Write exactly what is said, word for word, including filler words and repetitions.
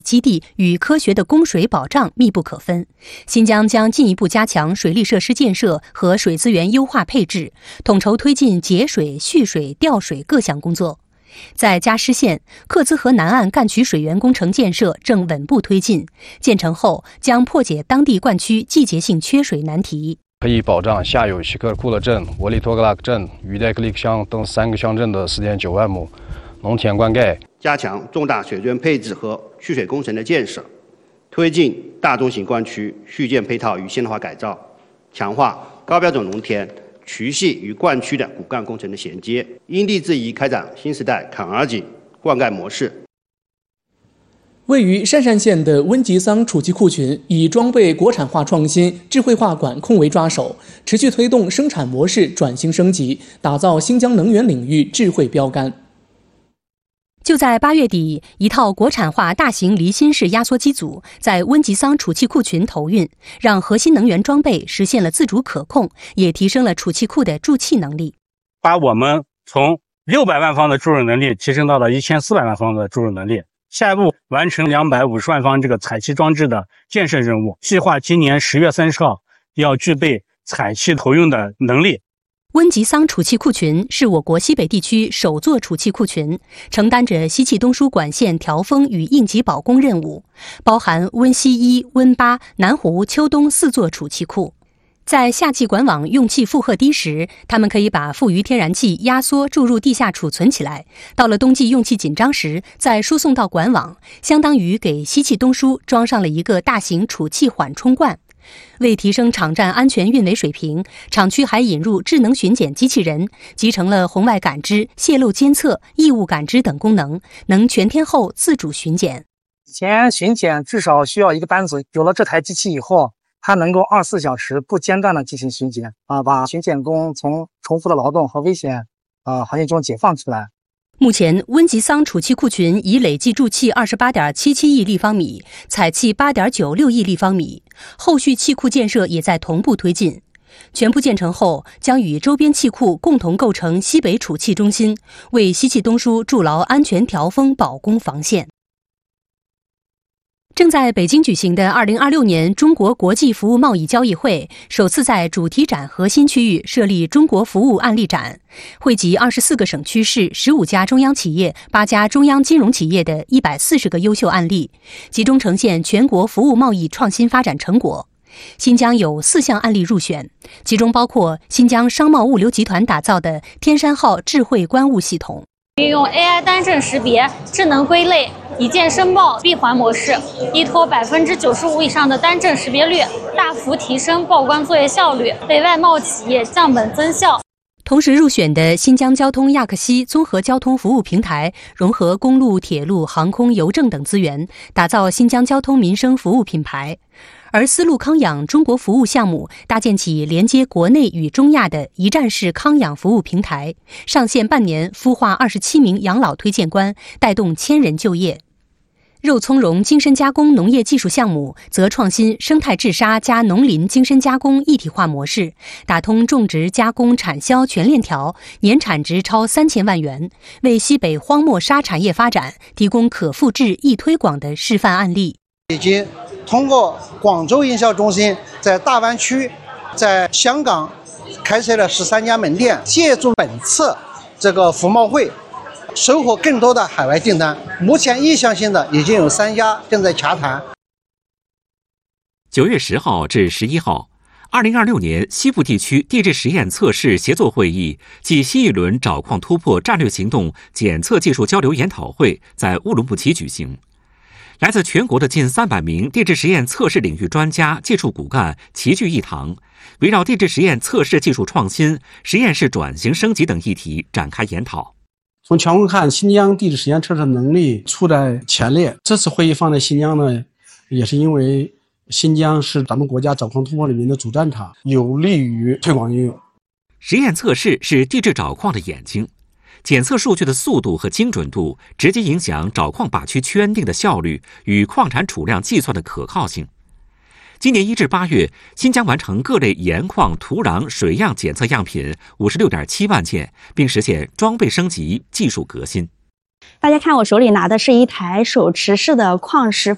基地与科学的供水保障密不可分。新疆将进一步加强水利设施建设和水资源优化配置，统筹推进节水、蓄水、调水各项工作。在加施县，克孜河南岸干渠水源工程建设正稳步推进，建成后将破解当地灌区季节性缺水难题， 可以保障下游西克库勒镇、沃里托格拉克镇、于代克利克乡等三个乡镇的 四点九万亩农田灌溉， 加强重大水资源配置和蓄水工程的建设，推进大中型灌区续建配套与现代化改造，强化高标准农田渠系与灌区的骨干工程的衔接，因地制宜开展新时代坎儿井灌溉模式。 位于鄯善县的温吉桑储气库群以装备国产化创新、智慧化管控为抓手，持续推动生产模式转型升级，打造新疆能源领域智慧标杆。 就在八月底，一套国产化大型离心式压缩机组在温吉桑储气库群投运，让核心能源装备实现了自主可控，也提升了储气库的注气能力， 把我们从六百万方的注入能力提升到了一千四百万方的注入能力。下一步完成两百五十万方这个采气装置的建设任务，计划今年十月三十号要具备采气投用的能力。 温吉桑储气库群是我国西北地区首座储气库群，承担着西气东输管线调封与应急保供任务，包含温西一、温八、南湖、秋冬四座储气库。在夏季管网用气负荷低时，它们可以把富余天然气压缩注入地下储存起来，到了冬季用气紧张时再输送到管网，相当于给西气东输装上了一个大型储气缓冲罐。为提升场站安全运维水平，厂区还引入智能巡检机器人，集成了红外感知、泄漏监测、异物感知等功能，能全天候自主巡检。 以前巡检至少需要一个班子，有了这台机器以后，它能够二十四小时不间断的进行巡检啊，把巡检工从重复的劳动和危险啊行业中解放出来。 目前，温吉桑储气库群已累计注气 二十八点七七亿立方米，采气 八点九六亿立方米，后续气库建设也在同步推进。全部建成后，将与周边气库共同构成西北储气中心，为西气东输筑牢安全调封保供防线。正在北京举行的二零二六年中国国际服务贸易交易会首次在主题展核心区域设立中国服务案例展，汇集二十四个省区市、十五家中央企业、八家中央金融企业的一百四十个优秀案例，集中呈现全国服务贸易创新发展成果。新疆有四项案例入选，其中包括新疆商贸物流集团打造的天山号智慧关务系统， 运用 A I 单证识别、智能归类、一键申报闭环模式，依托百分之九十五以上的单证识别率，大幅提升报关作业效率，为外贸企业降本增效。 同时入选的新疆交通亚克西综合交通服务平台，融合公路、铁路、航空、邮政等资源，打造新疆交通民生服务品牌。而丝路康养中国服务项目搭建起连接国内与中亚的一站式康养服务平台，上线半年孵化二十七名养老推荐官，带动千人就业。肉苁蓉精深加工农业技术项目则创新生态治沙加农林精深加工一体化模式，打通种植、加工、产销全链条，年产值超三千万元，为西北荒漠沙产业发展提供可复制、易推广的示范案例。 已经通过广州营销中心在大湾区、在香港开设了十三家门店，借助本次这个服贸会，收获更多的海外订单。目前意向性的已经有三家正在洽谈。 九月十号至十一号，二零二六年西部地区地质实验测试协作会议暨新一轮找矿突破战略行动检测技术交流研讨会在乌鲁木齐举行。来自全国的近三百名地质实验测试领域专家、技术骨干齐聚一堂，围绕地质实验测试技术创新、实验室转型升级等议题展开研讨。 从全国看，新疆地质实验测试能力处在前列。这次会议放在新疆呢，也是因为新疆是咱们国家找矿突破里面的主战场，有利于推广应用。 实验测试是地质找矿的眼睛，检测数据的速度和精准度直接影响找矿靶区圈定的效率与矿产储量计算的可靠性。今年一至八月，新疆完成各类盐矿、土壤、水样检测样品五十六点七万件，并实现装备升级、技术革新。 大家看，我手里拿的是一台手持式的矿石